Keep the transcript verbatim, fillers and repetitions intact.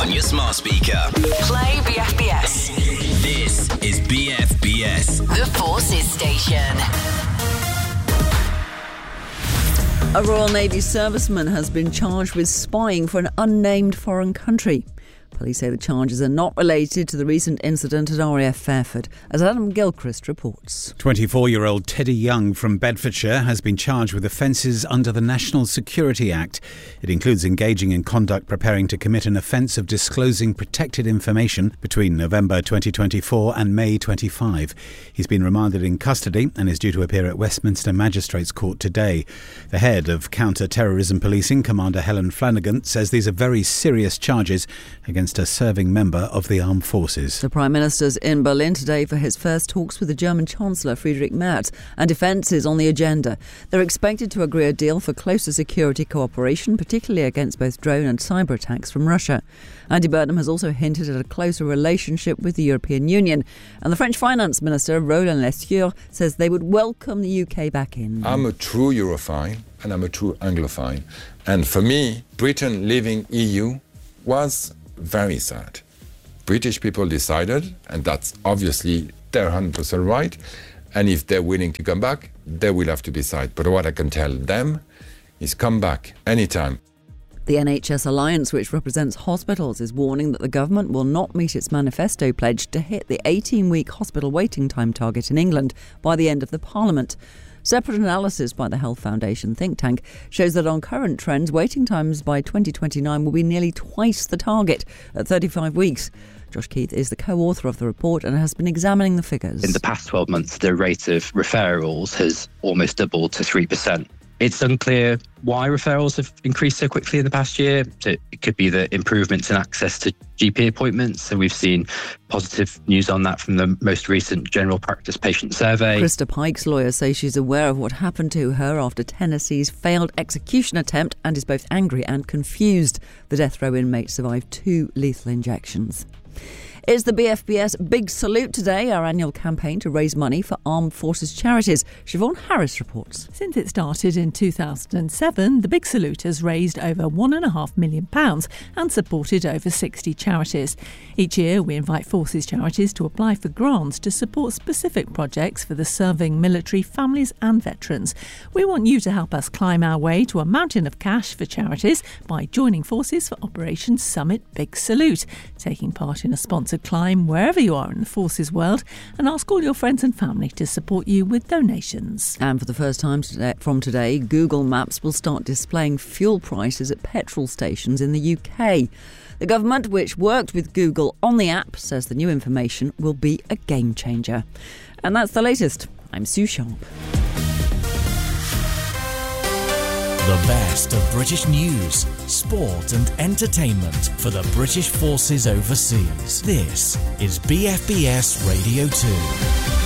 on your smart speaker. Play B F B S. This is B F B S. The Forces Station. A Royal Navy serviceman has been charged with spying for an unnamed foreign country. Police say the charges are not related to the recent incident at R A F Fairford, as Adam Gilchrist reports. twenty-four-year-old Teddy Young from Bedfordshire has been charged with offences under the National Security Act. It includes engaging in conduct preparing to commit an offence of disclosing protected information between November twenty twenty-four and May twenty-five. He's been remanded in custody and is due to appear at Westminster Magistrates Court today. The head of counter-terrorism policing, Commander Helen Flanagan, says these are very serious charges against a serving member of the armed forces. The Prime Minister's in Berlin today for his first talks with the German Chancellor Friedrich Merz, and defence is on the agenda. They're expected to agree a deal for closer security cooperation, particularly against both drone and cyber attacks from Russia. Andy Burnham has also hinted at a closer relationship with the European Union, and the French Finance Minister Roland Lescure says they would welcome the U K back in. I'm a true Europhile and I'm a true Anglophile, and for me, Britain leaving E U was very sad. British people decided, and that's obviously their one hundred percent right, and if they're willing to come back, they will have to decide. But what I can tell them is come back anytime. The N H S Alliance, which represents hospitals, is warning that the government will not meet its manifesto pledge to hit the eighteen-week hospital waiting time target in England by the end of the Parliament. Separate analysis by the Health Foundation think tank shows that on current trends, waiting times by twenty twenty-nine will be nearly twice the target at thirty-five weeks. Josh Keith is the co-author of the report and has been examining the figures. In the past twelve months, the rate of referrals has almost doubled to three percent. It's unclear why referrals have increased so quickly in the past year. So it could be the improvements in access to G P appointments. So we've seen positive news on that from the most recent general practice patient survey. Krista Pike's lawyers say she's aware of what happened to her after Tennessee's failed execution attempt and is both angry and confused. The death row inmate survived two lethal injections. It's the B F B S Big Salute today, our annual campaign to raise money for armed forces charities. Siobhan Harris reports. Since it started in two thousand seven, the Big Salute has raised over one point five million pounds and supported over sixty charities. Each year, we invite forces charities to apply for grants to support specific projects for the serving military families and veterans. We want you to help us climb our way to a mountain of cash for charities by joining forces for Operation Summit Big Salute, taking part in a sponsored climb wherever you are in the forces world, and ask all your friends and family to support you with donations. And for the first time today, from today, Google Maps will start displaying fuel prices at petrol stations in the U K. The government, which worked with Google on the app, says the new information will be a game changer. And that's the latest. I'm Sue Sharp. The best of British news, sport and entertainment for the British forces overseas. This is B F B S Radio two.